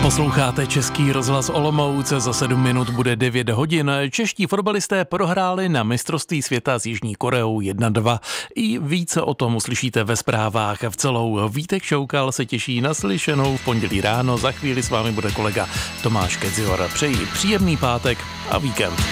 Posloucháte Český rozhlas Olomouc, za 7 minut bude 9 hodin. Čeští fotbalisté prohráli na mistrovství světa s Jižní Koreou 1-2. I více o tom uslyšíte ve zprávách v celou. Vítek Šoukal se těší na slyšenou v pondělí ráno. Za chvíli s vámi bude kolega Tomáš Kedzior. Přeji příjemný pátek a víkend.